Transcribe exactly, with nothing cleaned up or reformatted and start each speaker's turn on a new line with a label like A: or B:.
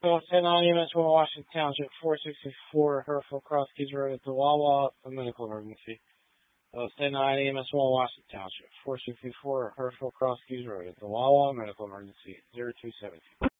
A: Uh, ten nine E M S one Washington Township, four sixty-four Hereford Cross Keys Road at the Wawa, a medical emergency. Uh, ten nine E M S one Washington Township, four sixty-four Hereford Cross Keys Road at the Wawa, medical emergency, zero two seven two.